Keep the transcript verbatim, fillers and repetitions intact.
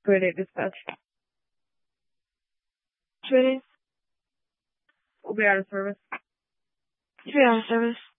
Grade eight dispatch. Two eight eight. We'll be out of service. Two out of service.